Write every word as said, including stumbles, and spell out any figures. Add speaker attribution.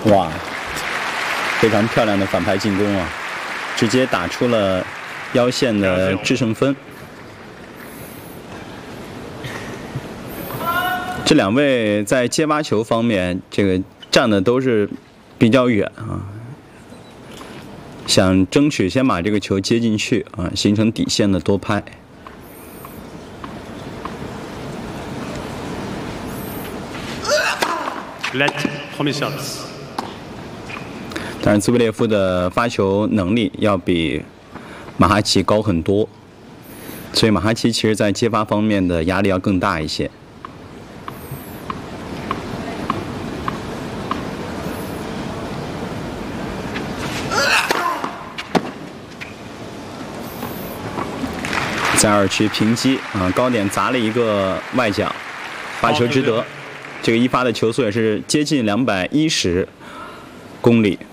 Speaker 1: 哇，非常漂亮的反拍进攻啊，直接打出了腰线的制胜分。这两位在接发球方面，这个站的都是比较远啊，想争取先把这个球接进去啊，形成底线的多拍。
Speaker 2: Let premier service。
Speaker 1: 但是兹维列夫的发球能力要比马哈奇高很多，所以马哈奇其实在接发方面的压力要更大一些。在二区平击啊，高点砸了一个外角，发球值得。这个一发的球速也是接近两百一十公里。